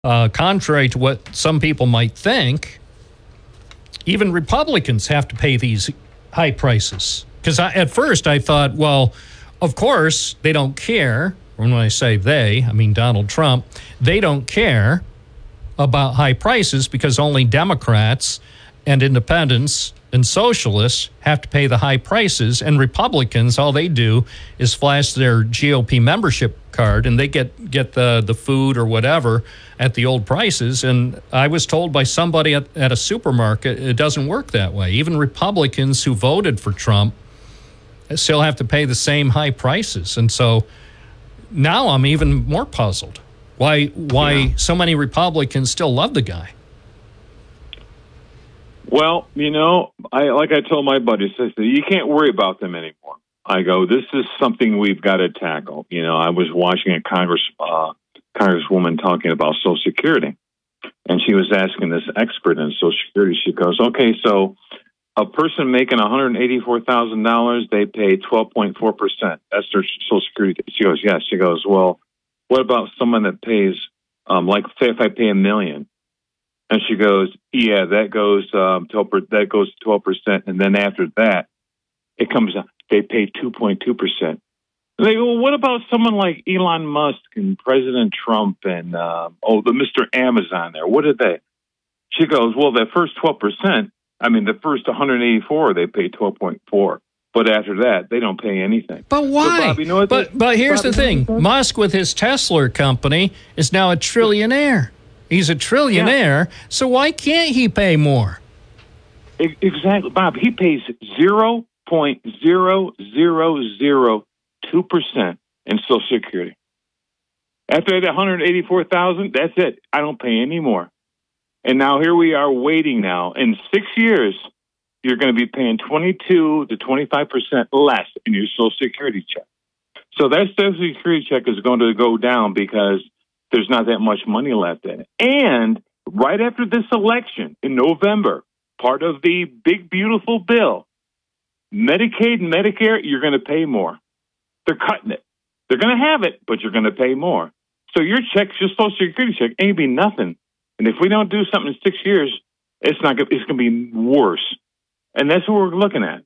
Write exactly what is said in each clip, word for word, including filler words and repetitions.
uh, contrary to what some people might think, even Republicans have to pay these high prices. Because at first I thought, well, of course they don't care. When I say they, I mean Donald Trump. They don't care about high prices because only Democrats and independents and socialists have to pay the high prices, and Republicans, all they do is flash their G O P membership card and they get, get the, the food or whatever at the old prices. And I was told by somebody at, at a supermarket, it doesn't work that way. Even Republicans who voted for Trump still have to pay the same high prices. And so now I'm even more puzzled why why yeah. so many Republicans still love the guy. Well, you know, I like I told my buddies, I said, you can't worry about them anymore. I go, this is something we've got to tackle. You know, I was watching a Congress uh, Congresswoman talking about Social Security, and she was asking this expert in Social Security. She goes, okay, so a person making one hundred eighty-four thousand dollars, they pay twelve point four percent. That's their Social Security. She goes, yes. She goes, well, what about someone that pays, um, like, say if I pay a million? And she goes, yeah, that goes um, twelve, that goes to twelve percent. And then after that, it comes out, they pay two point two percent. And they go, well, what about someone like Elon Musk and President Trump and, uh, oh, the Mister Amazon there? What did they? She goes, well, that first twelve percent, I mean, the first one hundred eighty-four, they pay twelve point four. But after that, they don't pay anything. But why? So, Bob, you know what but, they, but here's Bob, the thing. Musk, with his Tesla company, is now a trillionaire. He's a trillionaire, yeah. So why can't he pay more? Exactly, Bob. He pays zero point zero zero zero two percent in Social Security. After that one hundred eighty-four thousand dollars, that's it. I don't pay any more. And now here we are waiting now. In six years, you're going to be paying twenty-two to twenty-five percent less in your Social Security check. So that Social Security check is going to go down because there's not that much money left in it. And right after this election in November, part of the big, beautiful bill, Medicaid and Medicare, you're going to pay more. They're cutting it. They're going to have it, but you're going to pay more. So your check, your Social Security check, ain't be nothing. And if we don't do something in six years, it's not. It's going to be worse. And that's what we're looking at.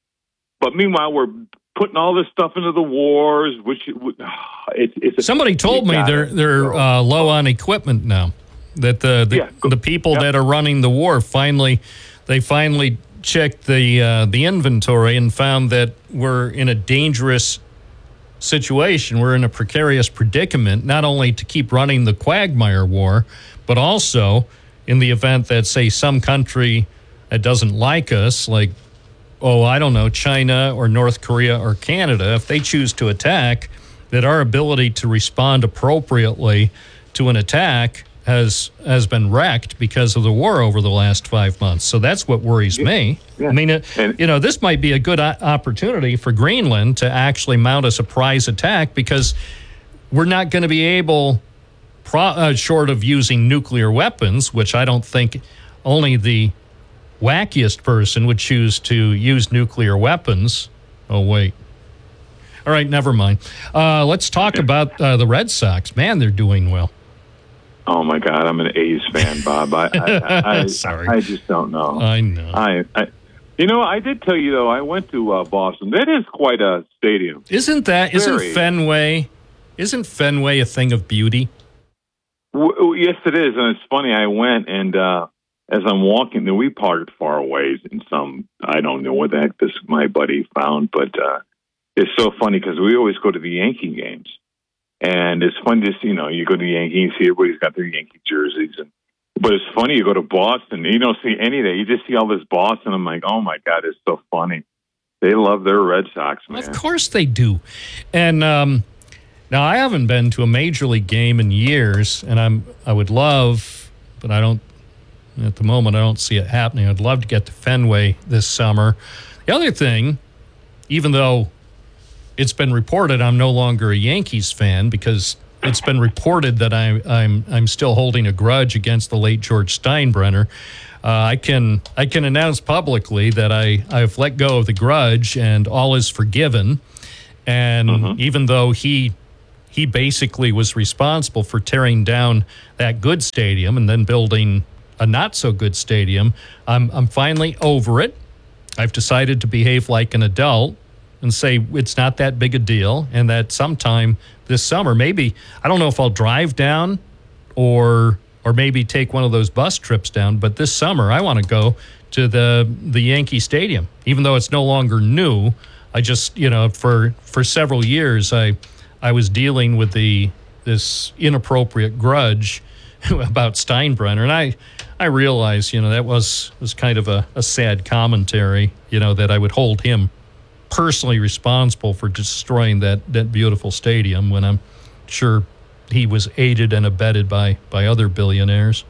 But meanwhile, we're putting all this stuff into the wars, which it's. it's Somebody told me they're they're uh, low on equipment now. That the the, yeah. the people yep. that are running the war finally, they finally checked the uh, the inventory and found that we're in a dangerous situation. We're in a precarious predicament, not only to keep running the quagmire war, but also in the event that, say, some country that doesn't like us, like, oh, I don't know, China or North Korea or Canada, if they choose to attack, that our ability to respond appropriately to an attack has has been wrecked because of the war over the last five months. So that's what worries yeah. me. Yeah. I mean, it, and, you know, this might be a good opportunity for Greenland to actually mount a surprise attack, because we're not going to be able, pro, uh, short of using nuclear weapons, which I don't think only the wackiest person would choose to use nuclear weapons. Oh, wait. All right, never mind. Uh, let's talk about uh, the Red Sox. Man, they're doing well. Oh, my God, I'm an A's fan, Bob. I, I, I, Sorry. I just don't know. I know. I, I, you know, I did tell you, though, I went to uh, Boston. That is quite a stadium. Isn't that, isn't Very. Fenway, isn't Fenway a thing of beauty? W- yes, it is. And it's funny, I went, and uh, as I'm walking, we parked far away in some, I don't know what the heck this my buddy found, but uh, it's so funny because we always go to the Yankee games. And it's fun to see, you know, you go to the Yankees, see everybody's got their Yankee jerseys. And, but it's funny, you go to Boston, you don't see any of that. You just see all this Boston. I'm like, oh, my God, it's so funny. They love their Red Sox, man. Of course they do. And um, now I haven't been to a Major League game in years, and I'm I would love, but I don't, at the moment, I don't see it happening. I'd love to get to Fenway this summer. The other thing, even though it's been reported I'm no longer a Yankees fan, because it's been reported that I, I'm I'm still holding a grudge against the late George Steinbrenner. Uh, I can I can announce publicly that I, I've let go of the grudge and all is forgiven. And mm-hmm. even though he he basically was responsible for tearing down that good stadium and then building a not so good stadium. I'm I'm finally over it. I've decided to behave like an adult and say it's not that big a deal, and that sometime this summer, maybe, I don't know if I'll drive down or or maybe take one of those bus trips down, but this summer I want to go to the the Yankee Stadium, even though it's no longer new. I just, you know, for for several years I I was dealing with the this inappropriate grudge about Steinbrenner, and I I realized, you know, that was was kind of a, a sad commentary, you know, that I would hold him personally responsible for destroying that that beautiful stadium when I'm sure he was aided and abetted by by other billionaires.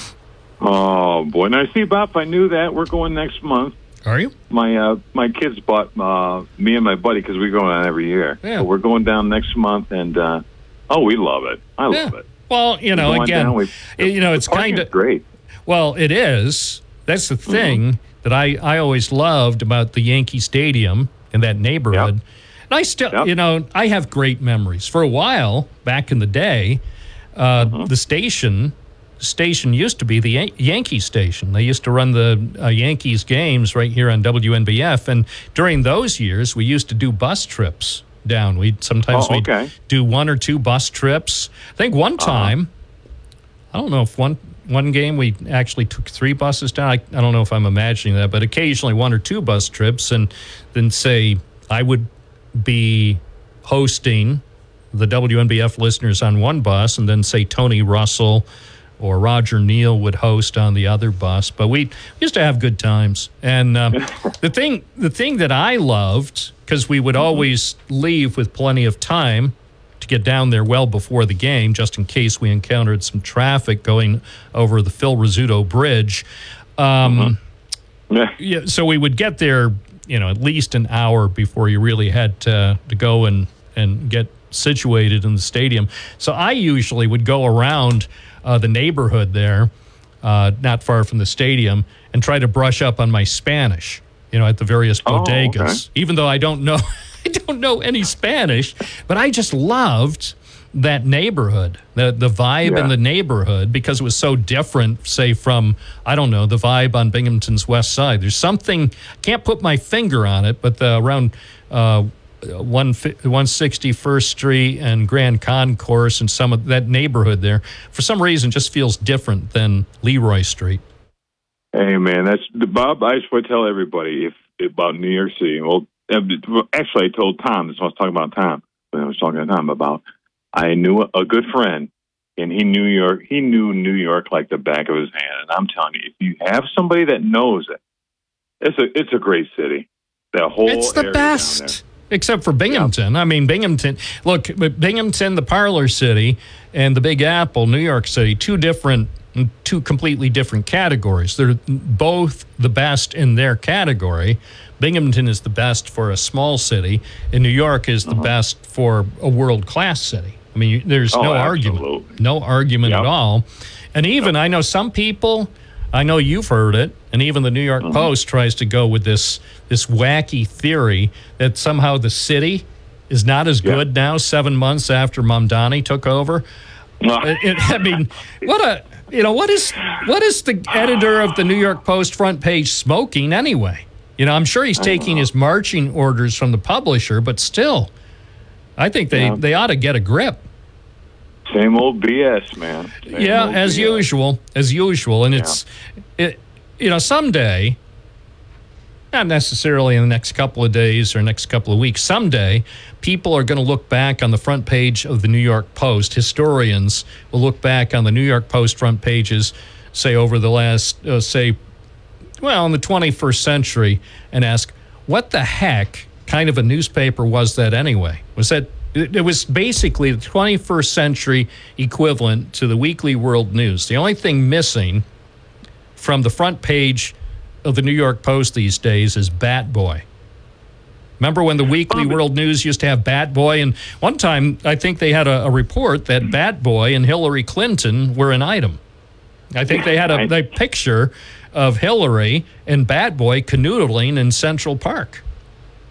Oh boy! Now see, Bob, if I knew that, we're going next month. Are you? My uh, my kids bought uh, me and my buddy, because we go on every year. Yeah. So we're going down next month, and uh, oh, we love it. I Yeah. love it. Well, you know, Going again, down, we- you know, it's the parking kind is of great. Well, it is. That's the thing that I, I always loved about the Yankee Stadium in that neighborhood. Yep. And I still, Yep. you know, I have great memories. For a while, back in the day, uh, Mm-hmm. the station station used to be the Yan- Yankee station. They used to run the uh, Yankees games right here on W N B F. And during those years, we used to do bus trips down. We sometimes Oh, we'd okay. do one or two bus trips. I think one time, I don't know if one one game we actually took three buses down. I, I don't know if I'm imagining that, but occasionally one or two bus trips, and then say I would be hosting the W N B F listeners on one bus, and then say Tony Russell or Roger Neal would host on the other bus. But we used to have good times. And um, the thing the thing that I loved, because we would always leave with plenty of time to get down there well before the game, just in case we encountered some traffic going over the Phil Rizzuto Bridge. Um, Yeah. yeah, so we would get there, you know, at least an hour before you really had to, to go and, and get situated in the stadium. So I usually would go around uh, the neighborhood there, uh, not far from the stadium, and try to brush up on my Spanish, you know, at the various Oh, bodegas, okay. even though I don't know, I don't know any Spanish, but I just loved that neighborhood, the the vibe Yeah. in the neighborhood, because it was so different, say, from, I don't know, the vibe on Binghamton's west side. There's something, I can't put my finger on it, but the, around uh, one sixty-first Street and Grand Concourse and some of that neighborhood there, for some reason, just feels different than Leroy Street. Hey man, that's the Bob. I just want to tell everybody if about New York City. Well, actually, I told Tom. This I was talking about Tom when I was talking to Tom about. I knew a good friend, and he knew New York. He knew New York like the back of his hand. And I'm telling you, if you have somebody that knows it, it's a it's a great city. That whole It's the area down best, except for Binghamton. Yeah. I mean, Binghamton, look, but Binghamton, the parlor city, and the Big Apple, New York City, two different, two completely different categories. They're both the best in their category. Binghamton is the best for a small city, and New York is the Uh-huh. best for a world-class city. I mean, there's Oh, no absolutely. argument, no argument Yep. at all. And even, I know some people, I know you've heard it, and even the New York Uh-huh. Post tries to go with this this wacky theory that somehow the city is not as Yeah. good now, seven months after Mamdani took over. It- it- I mean, what a you know what is what is the editor of the New York Post front page smoking anyway? You know, I'm sure he's taking his marching orders from the publisher, but still, I think they, Yeah. they ought to get a grip. Same old B S, man. Same Yeah, old as B S. usual, as usual, and it's, it, you know, someday, not necessarily in the next couple of days or next couple of weeks, someday, people are going to look back on the front page of the New York Post. Historians will look back on the New York Post front pages, say over the last, uh, say, well, in the twenty-first century, and ask, what the heck kind of a newspaper was that anyway? Was that It was basically the twenty-first century equivalent to the Weekly World News. The only thing missing from the front page of the New York Post these days is Bat Boy. Remember when the Weekly World News used to have Bat Boy? And one time, I think they had a, a report that Bat Boy and Hillary Clinton were an item. I think they had a, a picture of Hillary and Bat Boy canoodling in Central Park.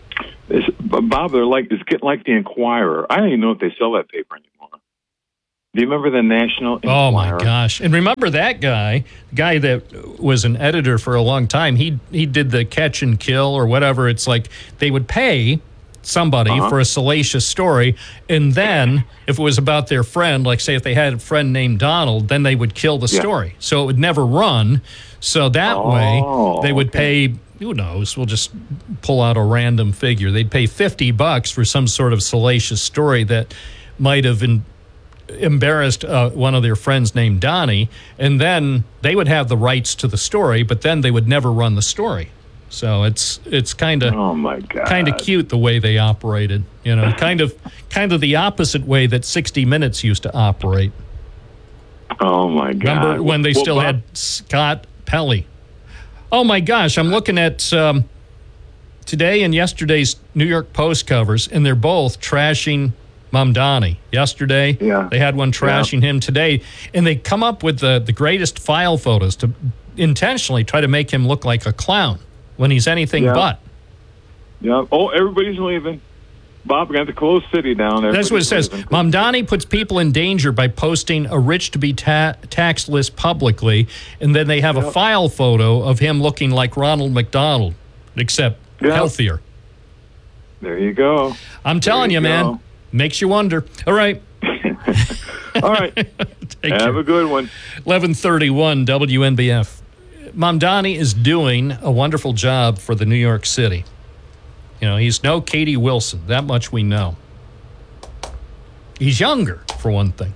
It's, Bob, they're like, it's getting like the Inquirer. I don't even know if they sell that paper anymore. Do you remember the National Enquirer? Oh, my gosh. And remember that guy, the guy that was an editor for a long time, he he did the Catch and Kill or whatever. It's like they would pay somebody uh-huh. for a salacious story, and then if it was about their friend, like say if they had a friend named Donald, then they would kill the yeah. story. So it would never run. So that oh, way they would okay. pay, who knows, we'll just pull out a random figure. They'd pay fifty bucks for some sort of salacious story that might have been embarrassed uh, one of their friends named Donnie, and then they would have the rights to the story, but then they would never run the story. So it's it's kind of oh my God. kind of cute the way they operated, you know, kind of kind of the opposite way that sixty minutes used to operate. Oh my God! Remember when they well, still Bob- had Scott Pelley? Oh my gosh! I'm looking at um, today and yesterday's New York Post covers, and they're both trashing Mamdani. Yesterday, yeah. they had one trashing yeah. him today, and they come up with the, the greatest file photos to intentionally try to make him look like a clown when he's anything yeah. but. Yeah. Oh, everybody's leaving. Bob, we got the closed city down there. That's what it says. Leaving. Mamdani puts people in danger by posting a rich to be ta- taxed list publicly, and then they have yep. a file photo of him looking like Ronald McDonald, except yep. healthier. There you go. I'm telling you, you man. Makes you wonder. All right. All right. Have care. a good one. eleven thirty-one W N B F. Mamdani is doing a wonderful job for the New York City. You know, he's no Katie Wilson. That much we know. He's younger, for one thing.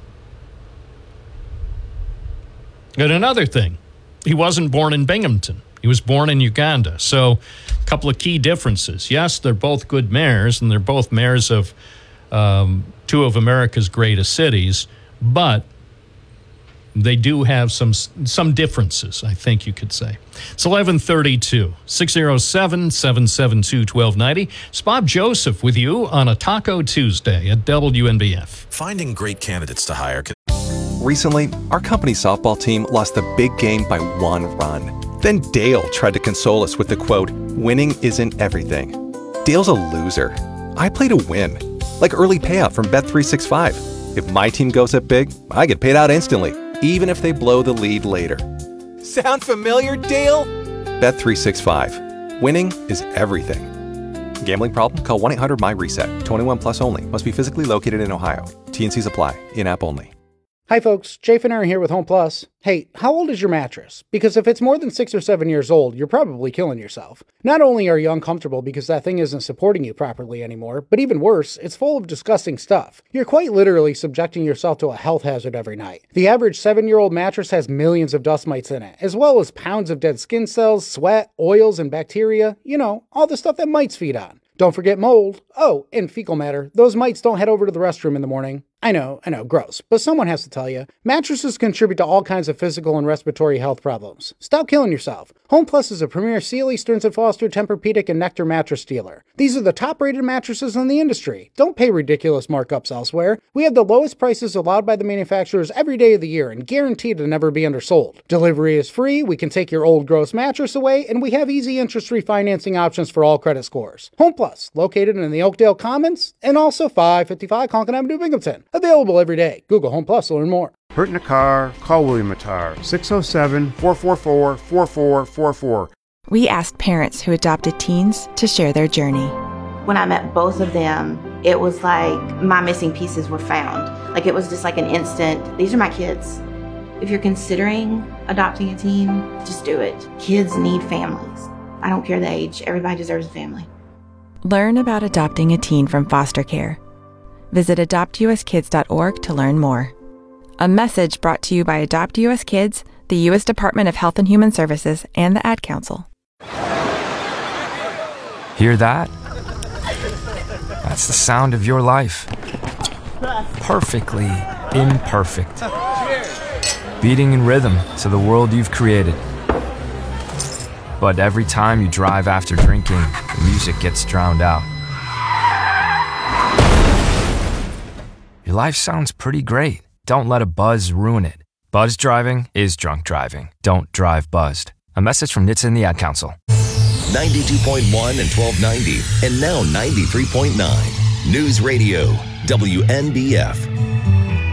And another thing, he wasn't born in Binghamton. He was born in Uganda. So a couple of key differences. Yes, they're both good mayors, and they're both mayors of Um, two of America's greatest cities, but they do have some some differences, I think you could say. It's eleven thirty-two, six oh seven, seven seven two, one two nine oh. It's Bob Joseph with you on a Taco Tuesday at W N B F. Finding great candidates to hire. Recently, our company softball team lost the big game by one run. Then Dale tried to console us with the quote, "Winning isn't everything." Dale's a loser. I play to win. Like early payout from Bet three sixty-five. If my team goes up big, I get paid out instantly, even if they blow the lead later. Sound familiar, Dale? Bet three sixty-five. Winning is everything. Gambling problem? Call one eight hundred M Y reset. twenty-one plus only. Must be physically located in Ohio. T N Cs apply. In-app only. Hi folks, Jay Finner here with Home Plus. Hey, how old is your mattress? Because if it's more than six or seven years old, you're probably killing yourself. Not only are you uncomfortable because that thing isn't supporting you properly anymore, but even worse, it's full of disgusting stuff. You're quite literally subjecting yourself to a health hazard every night. The average seven-year-old mattress has millions of dust mites in it, as well as pounds of dead skin cells, sweat, oils, and bacteria. You know, all the stuff that mites feed on. Don't forget mold. Oh, and fecal matter. Those mites don't head over to the restroom in the morning. I know, I know, gross, but someone has to tell you. Mattresses contribute to all kinds of physical and respiratory health problems. Stop killing yourself. Home Plus is a premier Sealy, Stearns and Foster, Tempur-Pedic, and Nectar mattress dealer. These are the top-rated mattresses in the industry. Don't pay ridiculous markups elsewhere. We have the lowest prices allowed by the manufacturers every day of the year and guaranteed to never be undersold. Delivery is free, we can take your old gross mattress away, and we have easy interest-free financing options for all credit scores. Home Plus, located in the Oakdale Commons, and also five fifty-five Conklin Avenue, Binghamton. Available every day. Google Home Plus to learn more. Hurt in a car? Call William Attar. six oh seven, four four four, four four four four. We asked parents who adopted teens to share their journey. When I met both of them, it was like my missing pieces were found. Like it was just like an instant, these are my kids. If you're considering adopting a teen, just do it. Kids need families. I don't care the age. Everybody deserves a family. Learn about adopting a teen from foster care. Visit adopt u s kids dot org to learn more. A message brought to you by Adopt U S Kids, the U S Department of Health and Human Services, and the Ad Council. Hear that? That's the sound of your life. Perfectly imperfect. Beating in rhythm to the world you've created. But every time you drive after drinking, the music gets drowned out. Your life sounds pretty great. Don't let a buzz ruin it. Buzz driving is drunk driving. Don't drive buzzed. A message from N H T S A and the Ad Council. ninety-two point one and twelve ninety, and now ninety-three point nine. News Radio, W N B F.